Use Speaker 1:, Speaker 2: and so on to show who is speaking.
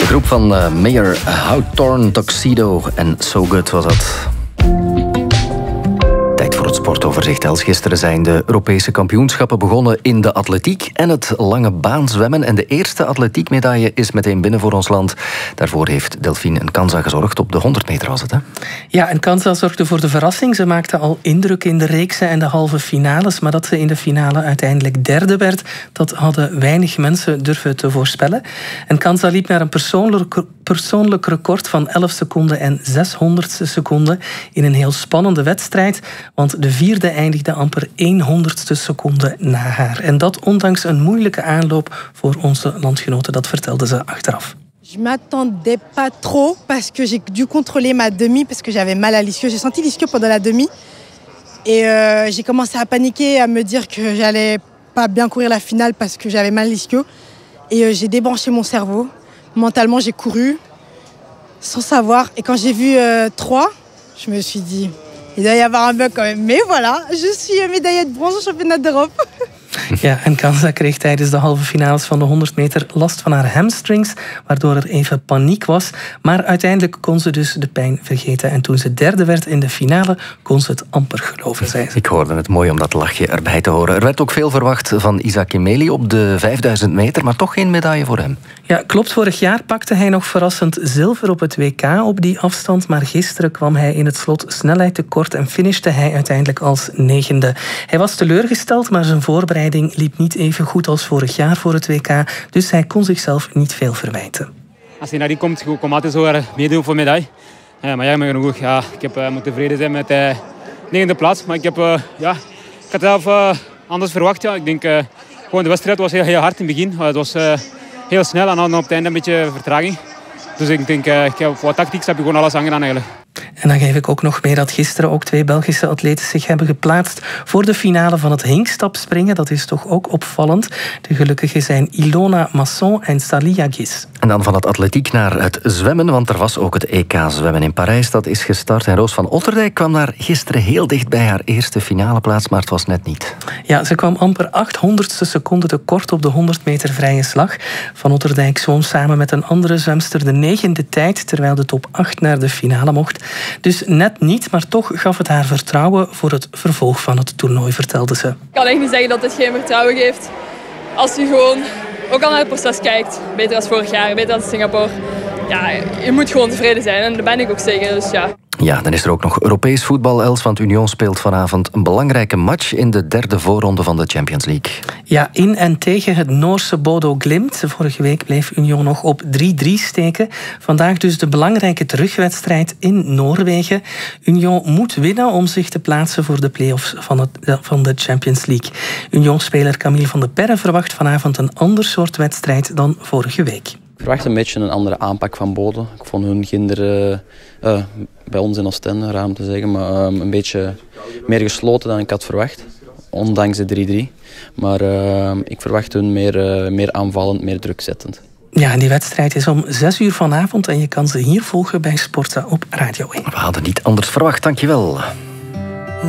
Speaker 1: De groep van Mayer Hawthorne, Tuxedo en So Good was dat. Tijd voor het sportoverzicht. Els, gisteren zijn de Europese kampioenschappen begonnen in de atletiek en het lange baan zwemmen. En de eerste atletiekmedaille is meteen binnen voor ons land. Daarvoor heeft Delphine Nkanza gezorgd. Op de 100 meter was het, hè?
Speaker 2: Ja, Nkanza zorgde voor de verrassing. Ze maakte al indruk in de reeksen en de halve finales. Maar dat ze in de finale uiteindelijk derde werd, dat hadden weinig mensen durven te voorspellen. Nkanza liep naar een persoonlijk record van 11 seconden en 600ste seconden in een heel spannende wedstrijd. Want de vierde eindigde amper 100ste seconde na haar. En dat ondanks een moeilijke aanloop voor onze landgenoten. Dat vertelde ze achteraf.
Speaker 3: Je m'attendais pas trop parce que j'ai dû contrôler ma demi parce que j'avais mal à l'ischio. J'ai senti l'ischio pendant la demi. Et j'ai commencé à paniquer, à me dire que j'allais pas bien courir la finale parce que j'avais mal à l'ischio. Et j'ai débranché mon cerveau. Mentalement, j'ai couru sans savoir. Et quand j'ai vu 3, je me suis dit, il doit y avoir un bug quand même. Mais voilà, je suis médaillée de bronze au championnat d'Europe.
Speaker 2: Ja, Nkanza kreeg tijdens de halve finales van de 100 meter last van haar hamstrings, waardoor er even paniek was. Maar uiteindelijk kon ze dus de pijn vergeten. En toen ze derde werd in de finale, kon ze het amper geloven, zei ze.
Speaker 1: Ik hoorde het mooi om dat lachje erbij te horen. Er werd ook veel verwacht van Isaac Emeli op de 5000 meter, maar toch geen medaille voor hem.
Speaker 2: Ja, klopt. Vorig jaar pakte hij nog verrassend zilver op het WK op die afstand. Maar gisteren kwam hij in het slot snelheid tekort en finishte hij uiteindelijk als 9e. Hij was teleurgesteld, maar zijn voorbereiding liep niet even goed als vorig jaar voor het WK. Dus hij kon zichzelf niet veel verwijten.
Speaker 4: Als hij naar die komt, kom altijd zo meedoen voor medaille. Maar jammer genoeg, ja, ik moet tevreden zijn met de 9e plaats. Maar ik had het zelf anders verwacht. Ja. Ik denk, gewoon de wedstrijd was heel hard in het begin. Het was heel snel en dan op het einde een beetje vertraging. Dus ik denk, voor tactiek heb je gewoon alles aangedaan eigenlijk.
Speaker 2: En dan geef ik ook nog mee dat gisteren ook 2 Belgische atleten zich hebben geplaatst voor de finale van het hinkstapspringen. Dat is toch ook opvallend. De gelukkigen zijn Ilona Masson en Salia Gis.
Speaker 1: En dan van het atletiek naar het zwemmen, want er was ook het EK-zwemmen in Parijs. Dat is gestart en Roos van Otterdijk kwam daar gisteren heel dicht bij haar eerste finaleplaats, maar het was net niet.
Speaker 2: Ja, ze kwam amper 800ste seconde tekort op de 100 meter vrije slag. Van Otterdijk zwom samen met een andere zwemster de 9e tijd, terwijl de top 8 naar de finale mocht. Dus net niet, maar toch gaf het haar vertrouwen voor het vervolg van het toernooi, vertelde ze.
Speaker 5: Ik kan echt niet zeggen dat dit geen vertrouwen geeft. Als je gewoon ook al naar het proces kijkt, beter dan vorig jaar, beter dan Singapore. Ja, je moet gewoon tevreden zijn en dat ben ik ook zeker, dus ja.
Speaker 1: Ja, dan is er ook nog Europees voetbal, Els, want Union speelt vanavond een belangrijke match in de derde voorronde van de Champions League.
Speaker 2: Ja, in en tegen het Noorse Bodo Glimt. Vorige week bleef Union nog op 3-3 steken. Vandaag dus de belangrijke terugwedstrijd in Noorwegen. Union moet winnen om zich te plaatsen voor de play-offs van de Champions League. Union-speler Camille van de Perre verwacht vanavond een ander soort wedstrijd dan vorige week.
Speaker 6: Ik verwacht een beetje een andere aanpak van Bodo. Ik vond hun ginder bij ons in Oostende, raar om te zeggen, maar een beetje meer gesloten dan ik had verwacht. Ondanks de 3-3. Maar ik verwacht hun meer aanvallend, meer drukzettend.
Speaker 2: Ja, en die wedstrijd is om 6 uur vanavond en je kan ze hier volgen bij Sportza op Radio 1.
Speaker 1: We hadden niet anders verwacht, dankjewel.